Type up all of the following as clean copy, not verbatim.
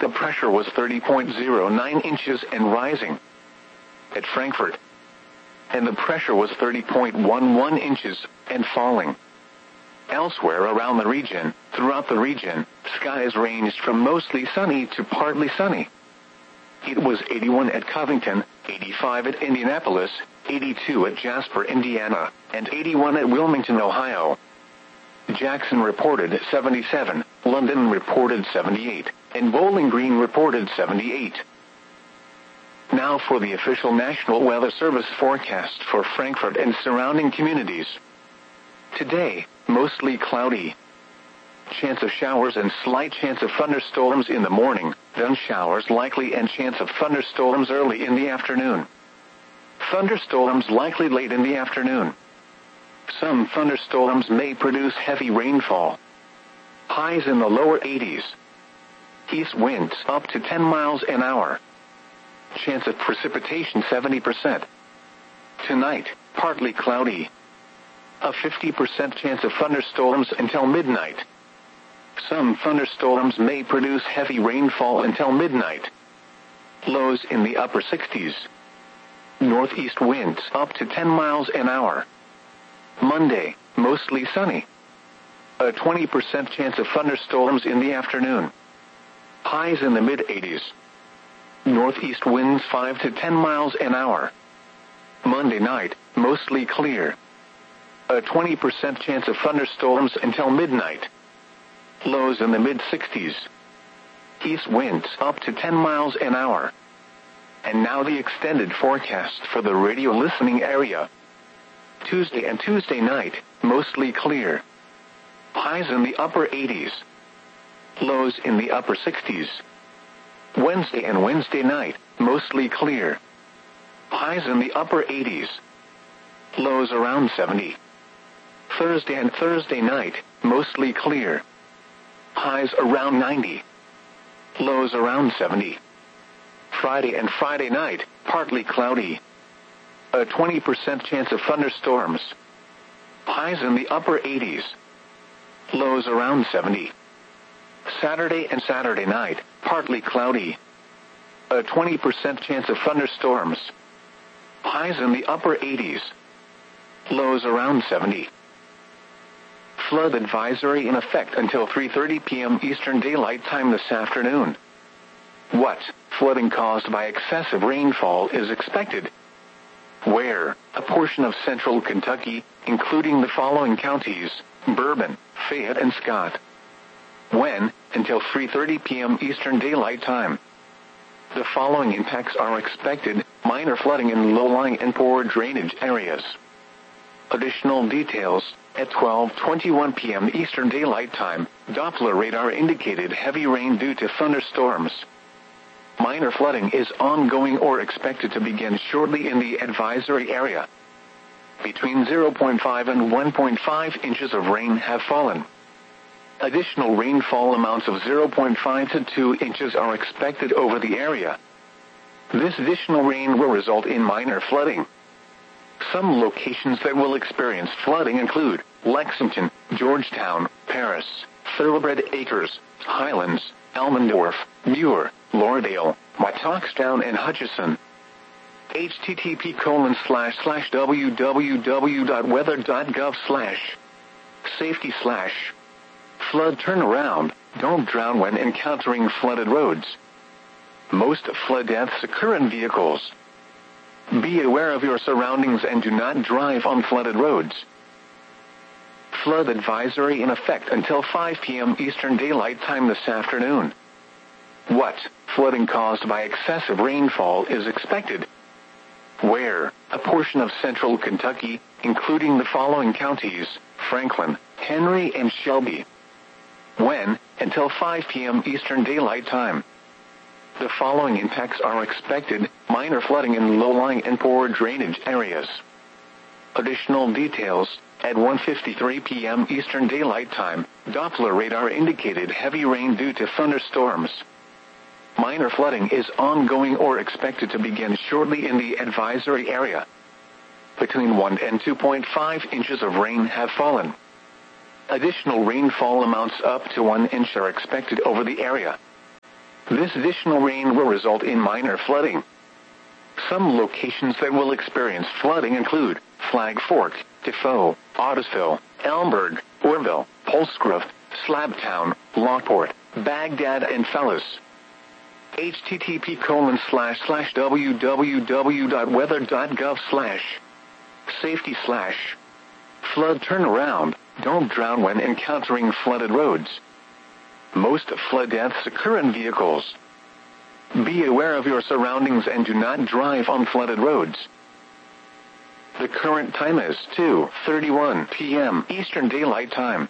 the pressure was 30.09 inches and rising. At Frankfurt, and the pressure was 30.11 inches and falling. Elsewhere around the region, throughout the region, skies ranged from mostly sunny to partly sunny. It was 81 at Covington, 85 at Indianapolis, 82 at Jasper, Indiana, and 81 at Wilmington, Ohio. Jackson reported 77, London reported 78, and Bowling Green reported 78. Now for the official National Weather Service forecast for Frankfurt and surrounding communities. Today, mostly cloudy. Chance of showers and slight chance of thunderstorms in the morning, then showers likely and chance of thunderstorms early in the afternoon. Thunderstorms likely late in the afternoon. Some thunderstorms may produce heavy rainfall. Highs in the lower 80s. East winds up to 10 miles an hour. Chance of precipitation 70%. Tonight, partly cloudy. A 50% chance of thunderstorms until midnight. Some thunderstorms may produce heavy rainfall until midnight. Lows in the upper 60s. Northeast winds up to 10 miles an hour. Monday, mostly sunny. A 20% chance of thunderstorms in the afternoon. Highs in the mid-80s. Northeast winds 5 to 10 miles an hour. Monday night, mostly clear. A 20% chance of thunderstorms until midnight. Lows in the mid-60s. East winds up to 10 miles an hour. And now the extended forecast for the radio listening area. Tuesday and Tuesday night, mostly clear. Highs in the upper 80s. Lows in the upper 60s. Wednesday and Wednesday night, mostly clear. Highs in the upper 80s. Lows around 70. Thursday and Thursday night, mostly clear. Highs around 90. Lows around 70. Friday and Friday night, partly cloudy. A 20% chance of thunderstorms. Highs in the upper 80s. Lows around 70. Saturday and Saturday night, partly cloudy. A 20% chance of thunderstorms. Highs in the upper 80s. Lows around 70. Flood advisory in effect until 3:30 p.m. Eastern Daylight Time this afternoon. What flooding caused by excessive rainfall is expected? Where? A portion of central Kentucky, including the following counties: Bourbon, Fayette, and Scott. When? Until 3:30 p.m. Eastern Daylight Time. The following impacts are expected: minor flooding in low-lying and poor drainage areas. Additional details: at 12:21 p.m. Eastern Daylight Time, Doppler radar indicated heavy rain due to thunderstorms. Minor flooding is ongoing or expected to begin shortly in the advisory area. Between 0.5 and 1.5 inches of rain have fallen. Additional rainfall amounts of 0.5 to 2 inches are expected over the area. This additional rain will result in minor flooding. Some locations that will experience flooding include Lexington, Georgetown, Paris, Thoroughbred Acres, Highlands, Elmendorf, Muir, Lauredale, Wattoxtown, and Hutchison. http://www.weather.gov/safety/ flood turnaround. Don't drown when encountering flooded roads. Most flood deaths occur in vehicles. Be aware of your surroundings and do not drive on flooded roads. Flood advisory in effect until 5 p.m. Eastern Daylight Time this afternoon. What flooding caused by excessive rainfall is expected? Where? A portion of central Kentucky, including the following counties: Franklin, Henry, and Shelby. When? Until 5 p.m. Eastern Daylight Time. The following impacts are expected: minor flooding in low-lying and poor drainage areas. Additional details: at 1:53 p.m. Eastern Daylight Time, Doppler radar indicated heavy rain due to thunderstorms. Minor flooding is ongoing or expected to begin shortly in the advisory area. Between 1 and 2.5 inches of rain have fallen. Additional rainfall amounts up to 1 inch are expected over the area. This additional rain will result in minor flooding. Some locations that will experience flooding include Flag Fork, Defoe, Ottisville, Elmberg, Orville, Polsgrove, Slabtown, Lockport, Baghdad, and Fellas. http://www.weather.gov/safety/flood turnaround. Don't drown when encountering flooded roads. Most flood deaths occur in vehicles. Be aware of your surroundings and do not drive on flooded roads. The current time is 2:31 p.m. Eastern Daylight Time.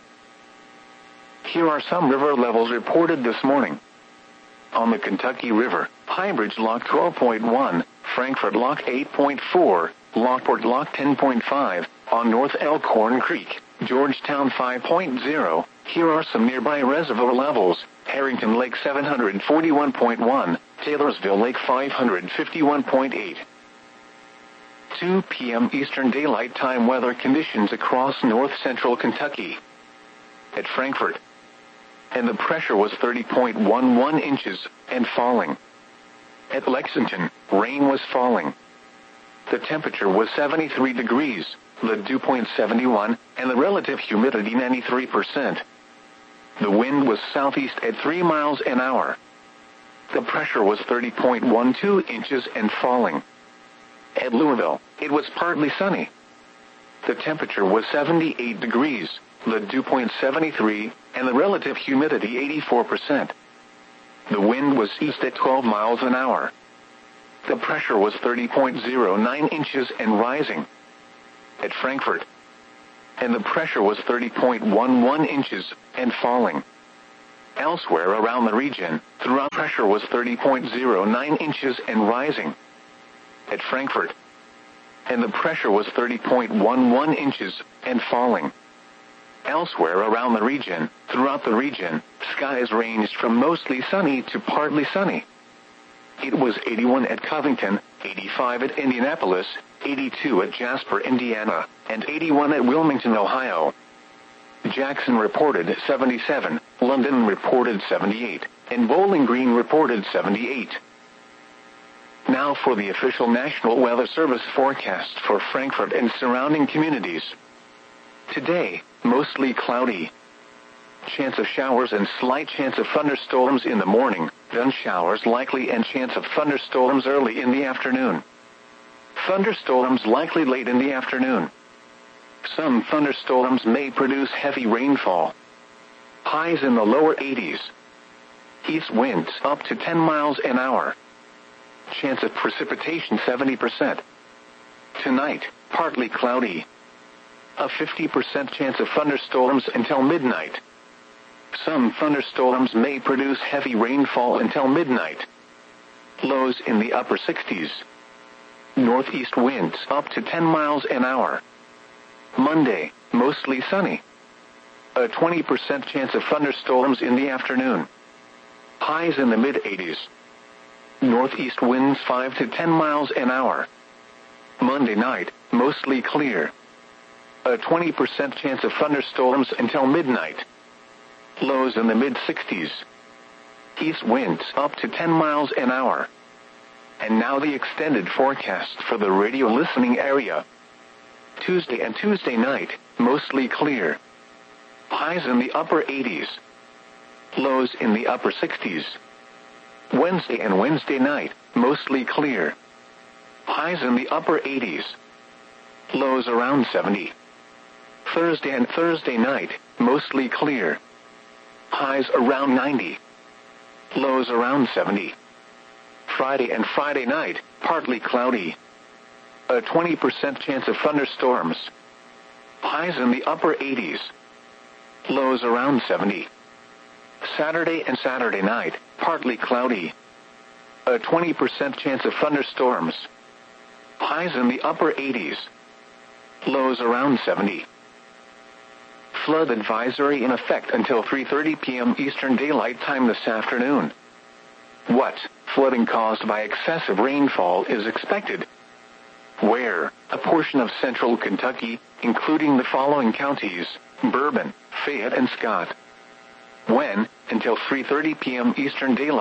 Here are some river levels reported this morning. On the Kentucky River, Highbridge Lock 12.1, Frankfort Lock 8.4, Lockport Lock 10.5, on North Elkhorn Creek, Georgetown 5.0. Here are some nearby reservoir levels: Harrington Lake 741.1, Taylorsville Lake 551.8. 2 p.m. Eastern Daylight Time weather conditions across north-central Kentucky. At Frankfort, and the pressure was 30.11 inches and falling. At Lexington, rain was falling. The temperature was 73 degrees, the dew point 71, and the relative humidity 93%. The wind was southeast at 3 miles an hour. The pressure was 30.12 inches and falling. At Louisville, it was partly sunny. The temperature was 78 degrees, the dew point 73, and the relative humidity 84%. The wind was east at 12 miles an hour. The pressure was 30.09 inches and rising. At Frankfort, and the pressure was 30.11 inches and falling. Elsewhere around the region, throughout pressure was 30.09 inches and rising. At Frankfort, and the pressure was 30.11 inches and falling. Elsewhere around the region, throughout the region, skies ranged from mostly sunny to partly sunny. It was 81 at Covington, 85 at Indianapolis, 82 at Jasper, Indiana, and 81 at Wilmington, Ohio. Jackson reported 77, London reported 78, and Bowling Green reported 78. Now for the official National Weather Service forecast for Frankfort and surrounding communities. Today, mostly cloudy. Chance of showers and slight chance of thunderstorms in the morning, then showers likely and chance of thunderstorms early in the afternoon. Thunderstorms likely late in the afternoon. Some thunderstorms may produce heavy rainfall. Highs in the lower 80s. East winds up to 10 miles an hour. Chance of precipitation 70%. Tonight, partly cloudy. A 50% chance of thunderstorms until midnight. Some thunderstorms may produce heavy rainfall until midnight. Lows in the upper 60s. Northeast winds up to 10 miles an hour. Monday, mostly sunny. A 20% chance of thunderstorms in the afternoon. Highs in the mid-80s. Northeast winds 5 to 10 miles an hour. Monday night, mostly clear. A 20% chance of thunderstorms until midnight. Lows in the mid-60s. East winds up to 10 miles an hour. And now the extended forecast for the radio listening area. Tuesday and Tuesday night, mostly clear. Highs in the upper 80s. Lows in the upper 60s. Wednesday and Wednesday night, mostly clear. Highs in the upper 80s. Lows around 70. Thursday and Thursday night, mostly clear. Highs around 90. Lows around 70. Friday and Friday night, partly cloudy. A 20% chance of thunderstorms. Highs in the upper 80s. Lows around 70. Saturday and Saturday night, partly cloudy. A 20% chance of thunderstorms. Highs in the upper 80s. Lows around 70. Flood advisory in effect until 3:30 p.m. Eastern Daylight Time this afternoon. What flooding caused by excessive rainfall is expected? Where? A portion of central Kentucky, including the following counties: Bourbon, Fayette, and Scott. When? Until 3:30 p.m. Eastern Daylight